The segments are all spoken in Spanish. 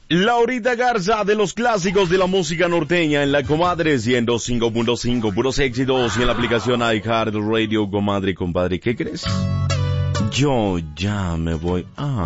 Laurita Garza de los clásicos de la música norteña en la Comadre 105.5, puros éxitos, y en la aplicación iHeartRadio. Comadre, compadre, ¿qué crees? Yo ya me voy.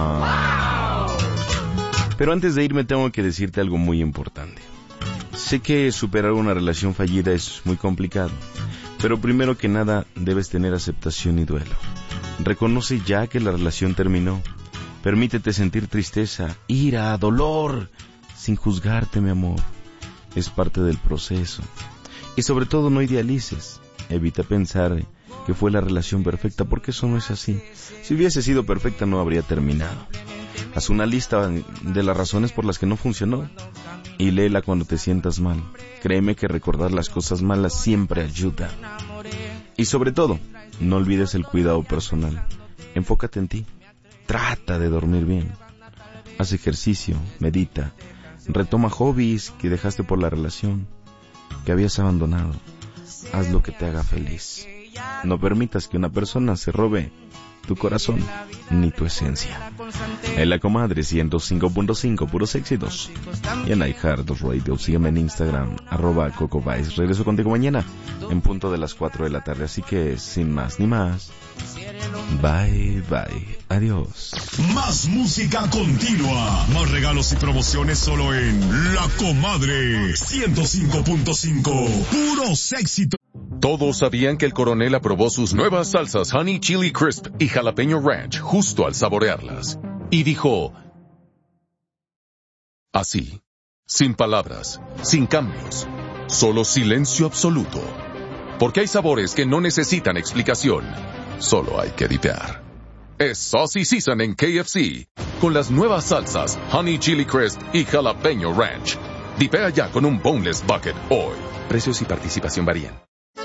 Pero antes de irme tengo que decirte algo muy importante. Sé que superar una relación fallida es muy complicado, pero primero que nada debes tener aceptación y duelo. Reconoce ya que la relación terminó. Permítete sentir tristeza, ira, dolor, sin juzgarte, mi amor. Es parte del proceso. Y sobre todo no idealices. Evita pensar que fue la relación perfecta, porque eso no es así. Si hubiese sido perfecta no habría terminado. Haz una lista de las razones por las que no funcionó y léela cuando te sientas mal. Créeme que recordar las cosas malas siempre ayuda. Y sobre todo, no olvides el cuidado personal. Enfócate en ti. Trata de dormir bien. Haz ejercicio, medita, retoma hobbies que dejaste por la relación, que habías abandonado. Haz lo que te haga feliz. No permitas que una persona se robe tu corazón ni tu esencia. En la Comadre 105.5, puros éxitos. Y en iHeartRadio, sígueme en Instagram, @CocoBice. Regreso contigo mañana, en punto de las 4 de la tarde. Así que, sin más ni más, bye, bye, adiós. Más música continua, más regalos y promociones solo en La Comadre 105.5, puros éxitos. Todos sabían que el coronel aprobó sus nuevas salsas Honey Chili Crisp y Jalapeño Ranch justo al saborearlas. Y dijo, así, sin palabras, sin cambios, solo silencio absoluto. Porque hay sabores que no necesitan explicación, solo hay que dipear. Es Saucy Season en KFC, con las nuevas salsas Honey Chili Crisp y Jalapeño Ranch. Dipea ya con un Boneless Bucket hoy. Precios y participación varían.